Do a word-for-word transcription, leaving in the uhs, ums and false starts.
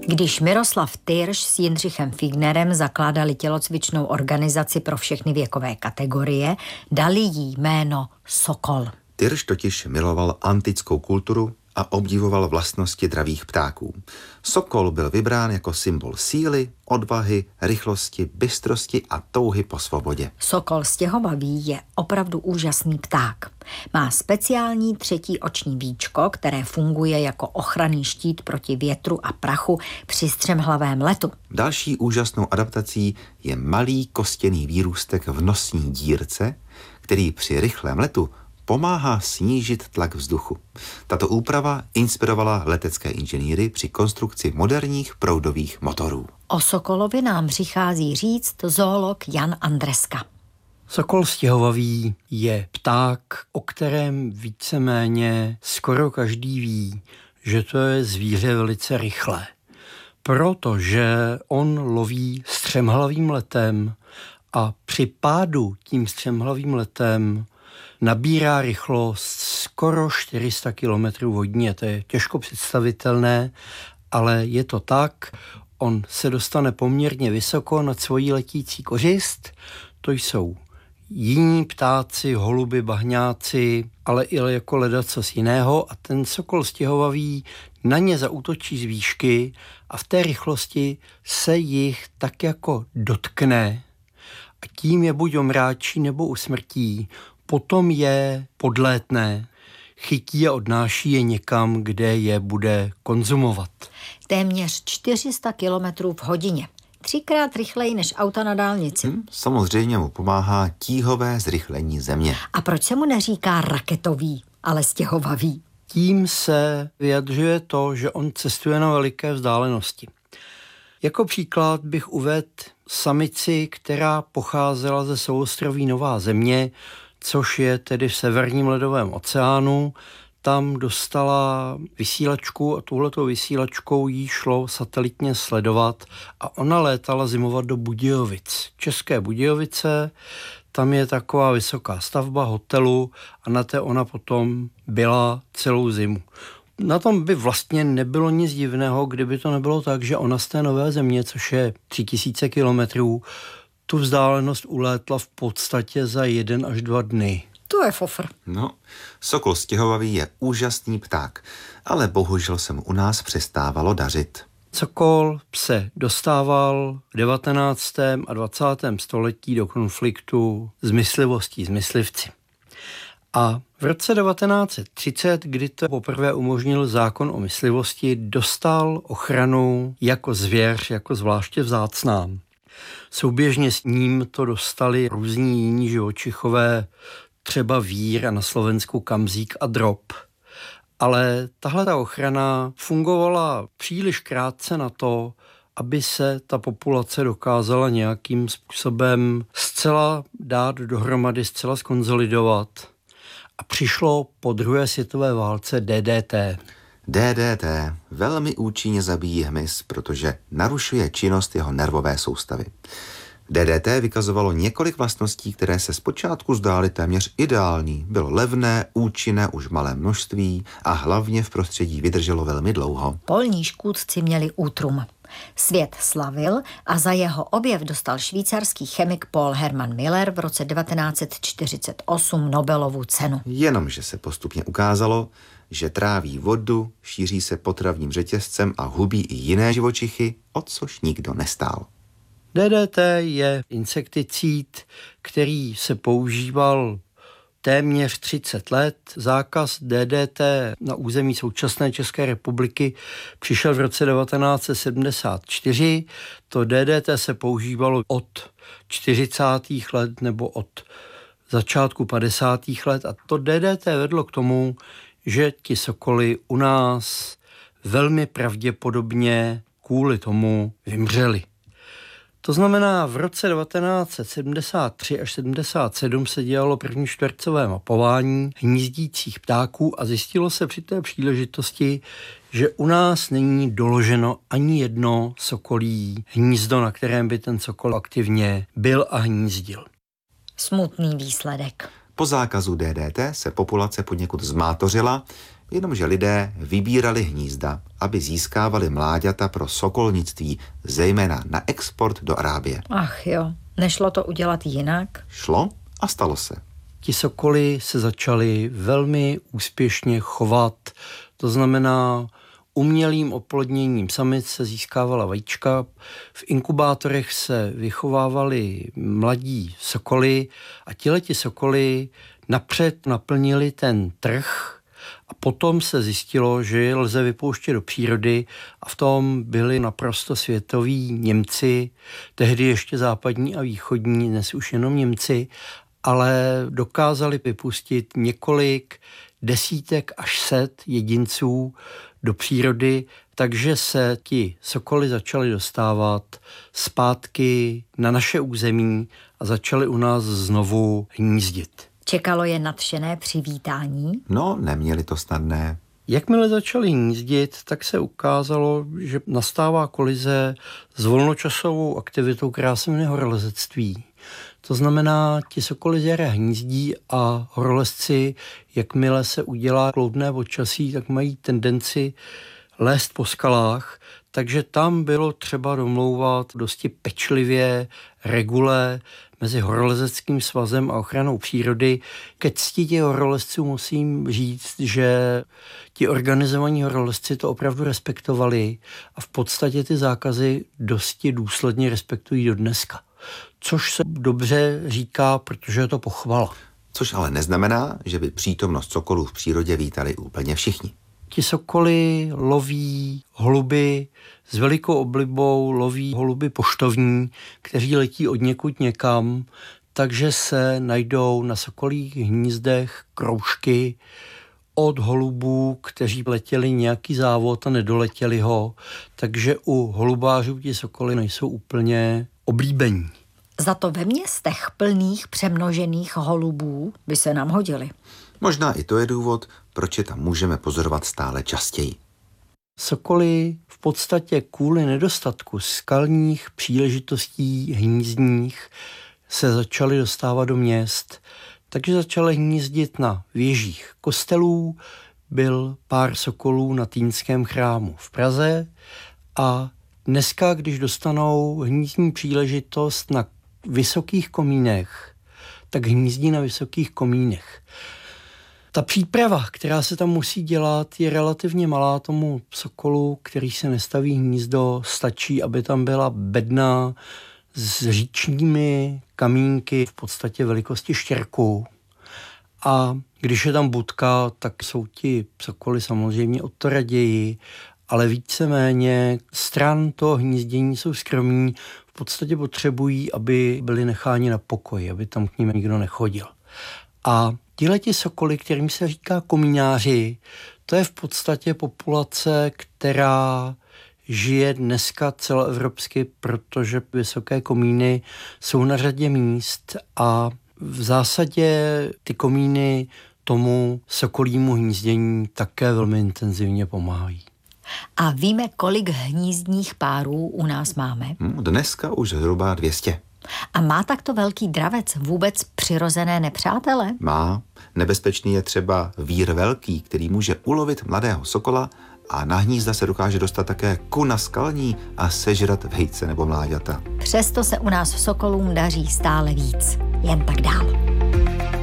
Když Miroslav Tyrš s Jindřichem Fignerem zakládali tělocvičnou organizaci pro všechny věkové kategorie, dali jí jméno Sokol. Tyrš totiž miloval antickou kulturu a obdivoval vlastnosti dravých ptáků. Sokol byl vybrán jako symbol síly, odvahy, rychlosti, bystrosti a touhy po svobodě. Sokol stěhovavý je opravdu úžasný pták. Má speciální třetí oční víčko, které funguje jako ochranný štít proti větru a prachu při střemhlavém letu. Další úžasnou adaptací je malý kostěný výrůstek v nosní dírce, který při rychlém letu pomáhá snížit tlak vzduchu. Tato úprava inspirovala letecké inženýry při konstrukci moderních proudových motorů. O Sokolovi nám přichází říct zoolog Jan Andreska. Sokol stěhovavý je pták, o kterém víceméně skoro každý ví, že to je zvíře velice rychlé. Protože on loví střemhlavým letem a při pádu tím střemhlavým letem nabírá rychlost skoro čtyři sta kilometrů hodině. To je těžko představitelné, ale je to tak. On se dostane poměrně vysoko nad svojí letící kořist. To jsou jiní ptáci, holuby, bahňáci, ale i jako ledacos jiného. A ten sokol stěhovavý na ně zaútočí z výšky a v té rychlosti se jich tak jako dotkne a tím je buď omráčí nebo usmrtí. Potom je podlétne, chytí a odnáší je někam, kde je bude konzumovat. Téměř čtyři sta kilometrů v hodině. Třikrát rychleji než auta na dálnici. Hmm, samozřejmě mu pomáhá tíhové zrychlení země. A proč se mu neříká raketový, ale stěhovavý? Tím se vyjadřuje to, že on cestuje na veliké vzdálenosti. Jako příklad bych uvedl samici, která pocházela ze souostroví Nová Země, což je tedy v severním ledovém oceánu. Tam dostala vysílačku a touhletou vysílačkou jí šlo satelitně sledovat a ona létala zimovat do Budějovic. České Budějovice, tam je taková vysoká stavba hotelu a na té ona potom byla celou zimu. Na tom by vlastně nebylo nic divného, kdyby to nebylo tak, že ona z té Nové Země, což je tři tisíce kilometrů, tu vzdálenost ulétla v podstatě za jeden až dva dny. To je fofr. No, sokol stěhovavý je úžasný pták, ale bohužel se mu u nás přestávalo dařit. Sokol se dostával v devatenáctém a dvacátém století do konfliktu s myslivostí, s myslivci. A v roce devatenáct set třicet, kdy to poprvé umožnil zákon o myslivosti, dostal ochranu jako zvěř, jako zvláště vzácná. Souběžně s ním to dostali různí jiní živočichové, třeba vír a na Slovensku kamzík a drop. Ale tahle ta ochrana fungovala příliš krátce na to, aby se ta populace dokázala nějakým způsobem zcela dát dohromady, zcela skonzolidovat. A přišlo po druhé světové válce D D T. D D T velmi účinně zabíjí hmyz, protože narušuje činnost jeho nervové soustavy. D D T vykazovalo několik vlastností, které se zpočátku zdály téměř ideální. Bylo levné, účinné už v malém množství a hlavně v prostředí vydrželo velmi dlouho. Polní škůdci měli útrum. Svět slavil a za jeho objev dostal švýcarský chemik Paul Hermann Miller v roce devatenáct set čtyřicet osm Nobelovu cenu. Jenomže se postupně ukázalo, že tráví vodu, šíří se potravním řetězcem a hubí i jiné živočichy, o což nikdo nestál. D D T je insekticid, který se používal téměř třicet let. Zákaz D D T na území současné České republiky přišel v roce devatenáct set sedmdesát čtyři. To D D T se používalo od čtyřicátých let nebo od začátku padesátých let a to D D T vedlo k tomu, že ti sokoly u nás velmi pravděpodobně kvůli tomu vymřeli. To znamená, v roce devatenáct set sedmdesát tři až sedmdesát sedm se dělalo první čtvercové mapování hnízdících ptáků a zjistilo se při té příležitosti, že u nás není doloženo ani jedno sokolí hnízdo, na kterém by ten sokol aktivně byl a hnízdil. Smutný výsledek. Po zákazu D D T se populace poněkud zmátořila, jenomže lidé vybírali hnízda, aby získávali mláďata pro sokolnictví, zejména na export do Arábie. Ach jo, nešlo to udělat jinak? Šlo a stalo se. Ti sokoly se začali velmi úspěšně chovat, to znamená umělým oplodněním samic se získávala vajíčka, v inkubátorech se vychovávali mladí sokoly a tihleti sokoly napřed naplnili ten trh a potom se zjistilo, že je lze vypouštět do přírody a v tom byli naprosto světoví Němci, tehdy ještě západní a východní, dnes už jenom Němci, ale dokázali vypustit několik desítek až set jedinců do přírody, takže se ti sokoly začaly dostávat zpátky na naše území a začaly u nás znovu hnízdit. Čekalo je nadšené přivítání? No, neměli to snadné. Jakmile začali hnízdit, tak se ukázalo, že nastává kolize s volnočasovou aktivitou, která se jmenuje horolezectví. To znamená, ti sokoly z jara hnízdí a horolezci, jakmile se udělá kloudné počasí, tak mají tendenci lézt po skalách, takže tam bylo třeba domlouvat dosti pečlivě regule mezi horolezeckým svazem a ochranou přírody. Ke cti těch horolezců musím říct, že ti organizovaní horolezci to opravdu respektovali a v podstatě ty zákazy dosti důsledně respektují do dneska. Což se dobře říká, protože je to pochvala. Což ale neznamená, že by přítomnost sokolů v přírodě vítali úplně všichni. Ti sokoly loví holuby s velikou oblibou, loví holuby poštovní, kteří letí od někud někam, takže se najdou na sokolích hnízdech kroužky od holubů, kteří letěli nějaký závod a nedoletěli ho, takže u holubářů ti sokoly nejsou úplně oblíbení. Za to ve městech plných přemnožených holubů by se nám hodili. Možná i to je důvod, proč je tam můžeme pozorovat stále častěji. Sokoly v podstatě kvůli nedostatku skalních příležitostí hnízdních se začaly dostávat do měst, takže začaly hnízdit na věžích kostelů, byl pár sokolů na Týnském chrámu v Praze a dneska, když dostanou hnízdní příležitost na vysokých komínech, tak hnízdí na vysokých komínech. Ta příprava, která se tam musí dělat, je relativně malá tomu sokolu, který se nestaví hnízdo. Stačí, aby tam byla bedna s říčními kamínky v podstatě velikosti štěrku. A když je tam budka, tak jsou ti sokoly samozřejmě o to raději, ale víceméně stran toho hnízdění jsou skromní, v podstatě potřebují, aby byli necháni na pokoji, aby tam k nim nikdo nechodil. A tihleti sokoly, kterým se říká komínáři, to je v podstatě populace, která žije dneska celoevropsky, protože vysoké komíny jsou na řadě míst a v zásadě ty komíny tomu sokolímu hnízdění také velmi intenzivně pomáhají. A víme, kolik hnízdních párů u nás máme? Dneska už zhruba dvě stě. A má takto velký dravec vůbec přirozené nepřátele? Má. Nebezpečný je třeba vír velký, který může ulovit mladého sokola a na hnízda se dokáže dostat také kuna skalní a sežrat vejce nebo mláďata. Přesto se u nás sokolům daří stále víc. Jen tak dál.